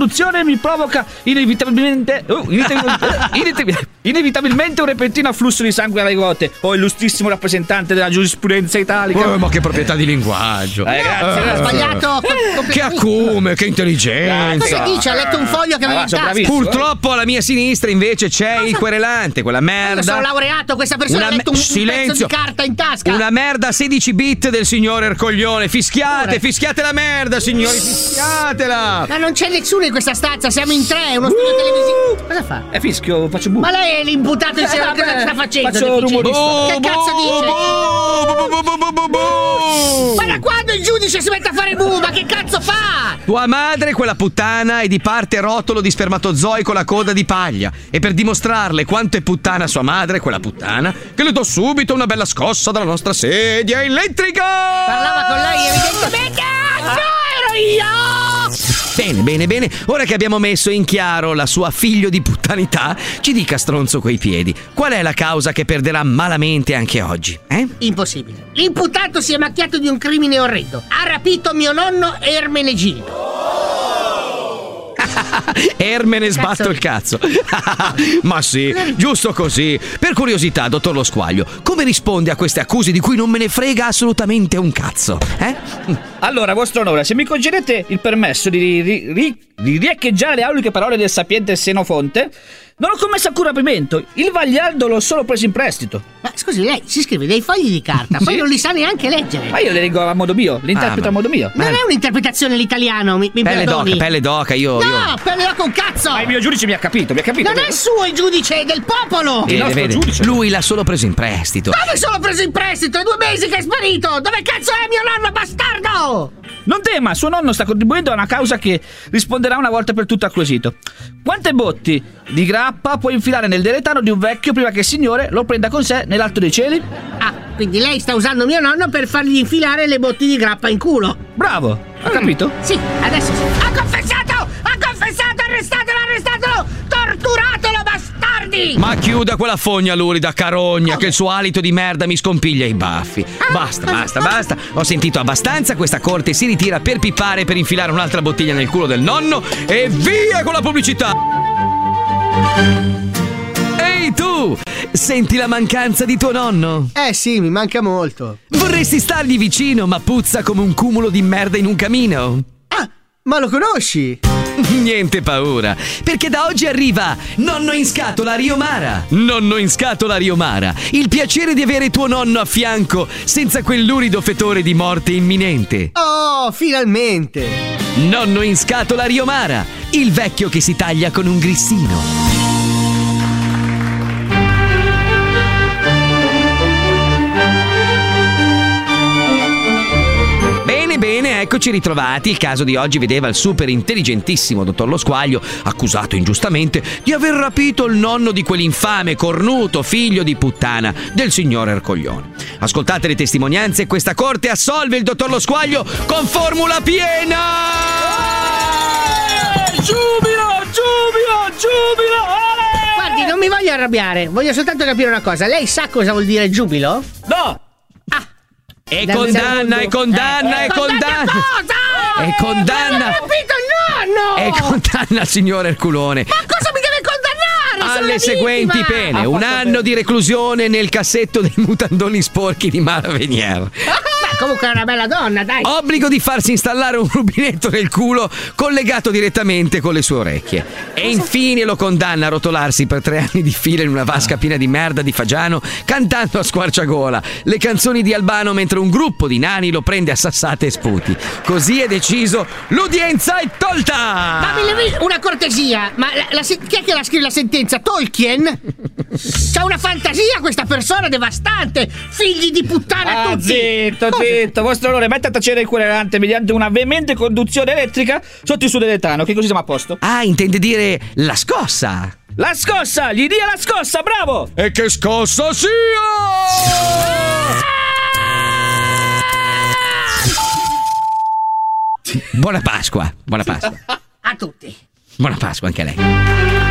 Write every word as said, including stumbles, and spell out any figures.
conduzione mi provoca inevitabilmente uh, inevitabilmente, inevitabilmente un repentino afflusso di sangue alle gote. Oh, illustrissimo rappresentante della giurisprudenza italica. Oh, ma che proprietà di linguaggio. Eh, grazie, Ha eh. sbagliato. Che acume, che intelligenza. Cosa dice? Ha letto un foglio che aveva in tasca. Purtroppo alla mia sinistra invece c'è il querelante, quella merda. Io sono laureato, questa persona Una ha letto un, me- un pezzo silenzio. di carta in tasca. Una merda sedici bit del signor Ercoglione. Fischiate, fischiate la merda, signori, fischiatela. Ma non c'è nessuno in questa stanza, siamo in tre, è uno studio televisivo. Cosa fa? Eh, fischio, faccio bu. Ma lei è l'imputato insieme a Eh, cosa vabbè, sta facendo? faccio deficiente? rumorista. Che cazzo dice? Ma da quando il giudice si mette a fare bu? Ma che cazzo fa? Tua madre, quella puttana, è di parte rotolo di spermatozoi con la coda di paglia. E per dimostrarle quanto è puttana sua madre, quella puttana, che le do subito una bella scossa dalla nostra sedia elettrica! Parlava con lei evidentemente. No, ero io! Bene, bene, bene. Ora che abbiamo messo in chiaro la sua figlio di puttanità, ci dica, stronzo coi piedi, qual è la causa che perderà malamente anche oggi? Eh? Impossibile. L'imputato si è macchiato di un crimine orrendo. Ha rapito mio nonno Ermenegildo. Ermene sbatto Cazzo. il cazzo. Ma sì, giusto così. Per curiosità, dottor Lo Squaglio, come risponde a queste accuse di cui non me ne frega assolutamente un cazzo? Eh? Allora, vostro onore, se mi concedete il permesso di, ri, ri, di riecheggiare le auliche parole del sapiente Senofonte, non ho commesso alcun rapimento. Il Vagliardo l'ho solo preso in prestito. Ma scusi, lei si scrive dei fogli di carta, poi Sì. non li sa neanche leggere. Ma io le leggo a modo mio, li interpreto Ah, ma- a modo mio. Non è un'interpretazione l'italiano, mi, mi Pelle perdoni. d'oca, pelle d'oca, io... No, io... pelle d'oca un cazzo! Ma il mio giudice mi ha capito, mi ha capito. Non è suo il giudice, è del popolo! Il Vede, nostro vede, giudice. lui l'ha solo preso in prestito. Dove sono preso in prestito? È due mesi che è sparito! Dove cazzo è mio nonno bastardo? Non tema, suo nonno sta contribuendo a una causa che risponderà una volta per tutte al quesito. Quante botti di grappa può infilare nel deretano di un vecchio prima che il signore lo prenda con sé nell'alto dei cieli? Ah, quindi lei sta usando mio nonno per fargli infilare le botti di grappa in culo. Bravo, ha capito? Sì, adesso sì. Ha confessato! Ha confessato! Arrestatelo, arrestatelo! Torturatelo, bastardi! Ma chiuda quella fogna lurida carogna, che il suo alito di merda mi scompiglia i baffi. Basta, basta, basta. Ho sentito abbastanza, questa corte si ritira per pippare, per infilare un'altra bottiglia nel culo del nonno e via con la pubblicità. Ehi tu! Senti la mancanza di tuo nonno? Eh sì, mi manca molto. Vorresti stargli vicino, ma puzza come un cumulo di merda in un camino? Ah, ma lo conosci? Niente paura, perché da oggi arriva Nonno in scatola Riomara. Nonno in scatola Riomara, il piacere di avere tuo nonno a fianco senza quel lurido fetore di morte imminente. Oh, finalmente! Nonno in scatola Riomara, il vecchio che si taglia con un grissino. Bene, eccoci ritrovati. Il caso di oggi vedeva il super intelligentissimo dottor Lo Squaglio accusato ingiustamente di aver rapito il nonno di quell'infame, cornuto figlio di puttana del signor Ercoglione. Ascoltate le testimonianze e questa corte assolve il dottor Lo Squaglio con formula piena! Giubilo, giubilo, giubilo! Ole! Guardi, non mi voglio arrabbiare, voglio soltanto capire una cosa. Lei sa cosa vuol dire giubilo? No! E Dal condanna, secondo- e condanna, Eh, e condanna! cosa? E condanna! Ma non ho capito il nonno! E condanna il signor Erculone Ma cosa mi deve condannare? Sono alle la seguenti vittima! pene: un anno di reclusione nel cassetto dei mutandoni sporchi di Mara Venier. Beh, comunque è una bella donna, dai. Obbligo di farsi installare un rubinetto nel culo collegato direttamente con le sue orecchie. E infine lo condanna a rotolarsi per tre anni di fila in una vasca piena di merda di fagiano, cantando a squarciagola le canzoni di Albano mentre un gruppo di nani lo prende a sassate e sputi. Così è deciso, l'udienza è tolta! Ma mi levi una cortesia, ma la, la, chi è che la scrive la sentenza? Tolkien? C'ha una fantasia questa persona devastante! Figli di puttana Ah, tutti! zitto, Cosa? zitto, vostro onore, metta a tacere il querelante mediante una veemente conduzione elettrica sotto il suo deletano, che così siamo a posto. Ah, intende dire la scossa! La scossa, gli dia la scossa, bravo! E che scossa sia! Buona Pasqua, buona Pasqua. A tutti. Buona Pasqua anche a lei.